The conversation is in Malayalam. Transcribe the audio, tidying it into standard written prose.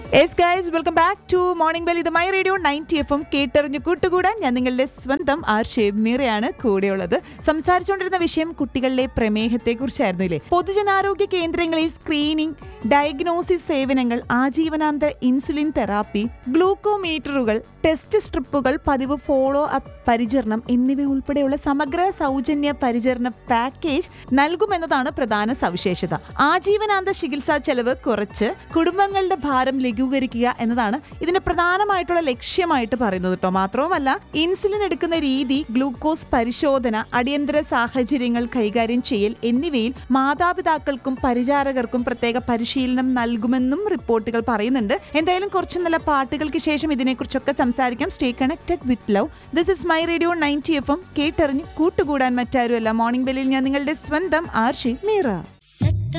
Yes guys, welcome back to morning bell. ഇത് മൈ റേഡിയോ 90 FM കേട്ടറിഞ്ഞു കൂട്ടുകൂടാൻ ഞാൻ നിങ്ങളുടെ സ്വന്തം മീറയാണ് കൂടെയുള്ളത്. സംസാരിച്ചുകൊണ്ടിരുന്ന വിഷയം കുട്ടികളിലെ പ്രമേഹത്തെ കുറിച്ചായിരുന്നു ഇല്ലേ. പൊതുജനാരോഗ്യ കേന്ദ്രങ്ങളിൽ സ്ക്രീനിംഗ്, ഡയഗ്നോസിസ് സേവനങ്ങൾ, ആജീവനാന്ത ഇൻസുലിൻ തെറാപ്പി, ഗ്ലൂക്കോമീറ്ററുകൾ, ടെസ്റ്റ് സ്ട്രിപ്പുകൾ, പതിവ് ഫോളോ അപ്പ് പരിചരണം എന്നിവ ഉൾപ്പെടെയുള്ള സമഗ്ര സൗജന്യ പരിചരണ പാക്കേജ് നൽകുമെന്നതാണ് പ്രധാന സവിശേഷത. ആജീവനാന്ത ചികിത്സാ ചെലവ് കുറച്ച് കുടുംബങ്ങളുടെ ഭാരം ലഘൂകരിക്കുക എന്നതാണ് ഇതിന്റെ പ്രധാനമായിട്ടുള്ള ലക്ഷ്യമായിട്ട് പറയുന്നത് കേട്ടോ. മാത്രവുമല്ല, ഇൻസുലിൻ എടുക്കുന്ന രീതി, ഗ്ലൂക്കോസ് പരിശോധന, അടിയന്തര സാഹചര്യങ്ങൾ കൈകാര്യം ചെയ്യൽ എന്നിവയിൽ മാതാപിതാക്കൾക്കും പരിചാരകർക്കും പ്രത്യേക പരിശീലനം നൽകുമെന്നും റിപ്പോർട്ടുകൾ പറയുന്നുണ്ട്. എന്തായാലും കുറച്ച് നല്ല പാട്ടുകൾക്ക് ശേഷം ഇതിനെക്കുറിച്ചൊക്കെ സംസാരിക്കാം. Stay connected with love. This is my radio 90 FM കേട്ടറിഞ്ഞ് കൂട്ടുകൂടാൻ മറ്റാരുമല്ല. മോർണിംഗ് ബെല്ലിൽ ഞാൻ നിങ്ങളുടെ സ്വന്തം മീറ.